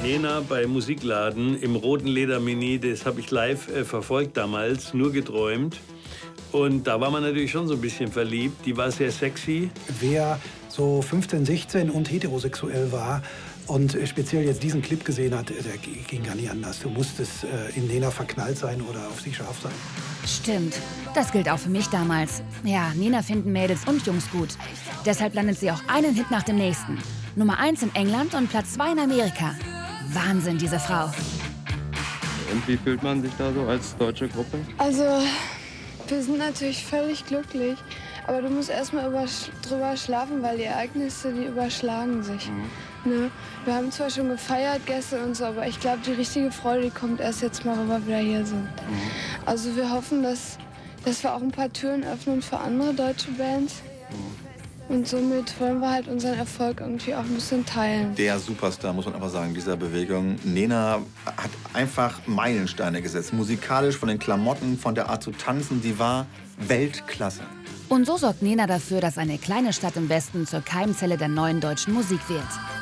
Nena bei Musikladen im roten Ledermini, das habe ich live verfolgt damals, nur geträumt. Und da war man natürlich schon so ein bisschen verliebt. Die war sehr sexy. Wer so 15, 16 und heterosexuell war und speziell jetzt diesen Clip gesehen hat, der ging gar nicht anders. Du musstest in Nena verknallt sein oder auf sie scharf sein. Stimmt, das gilt auch für mich damals. Ja, Nena finden Mädels und Jungs gut. Deshalb landet sie auch einen Hit nach dem nächsten. Nummer 1 in England und Platz 2 in Amerika. Wahnsinn, diese Frau. Und wie fühlt man sich da so als deutsche Gruppe? Also, wir sind natürlich völlig glücklich. Aber du musst erst mal drüber schlafen, weil die Ereignisse, die überschlagen sich. Ne? Wir haben zwar schon gefeiert gestern und so, aber ich glaube, die richtige Freude, die kommt erst jetzt mal, wenn wir wieder hier sind. Also wir hoffen, dass wir auch ein paar Türen öffnen für andere deutsche Bands. Und somit wollen wir halt unseren Erfolg irgendwie auch ein bisschen teilen. Der Superstar, muss man aber sagen, dieser Bewegung. Nena hat einfach Meilensteine gesetzt. Musikalisch, von den Klamotten, von der Art zu tanzen, die war Weltklasse. Und so sorgt Nena dafür, dass eine kleine Stadt im Westen zur Keimzelle der neuen deutschen Musik wird.